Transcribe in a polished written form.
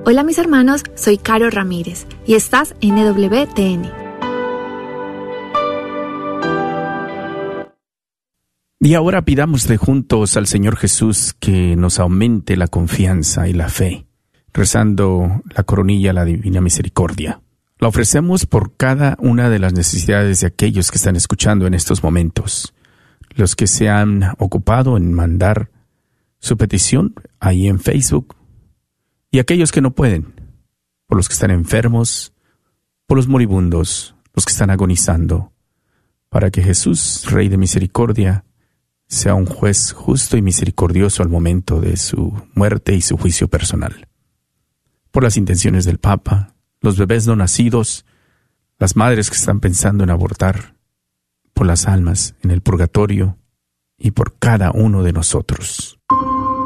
Hola mis hermanos, soy Caro Ramírez y estás en EWTN. Y ahora pidámosle juntos al Señor Jesús que nos aumente la confianza y la fe, rezando la coronilla a la Divina Misericordia. La ofrecemos por cada una de las necesidades de aquellos que están escuchando en estos momentos, los que se han ocupado en mandar su petición ahí en Facebook, y aquellos que no pueden, por los que están enfermos, por los moribundos, los que están agonizando, para que Jesús, Rey de Misericordia, sea un juez justo y misericordioso al momento de su muerte y su juicio personal. Por las intenciones del Papa, los bebés no nacidos, las madres que están pensando en abortar, por las almas en el purgatorio y por cada uno de nosotros.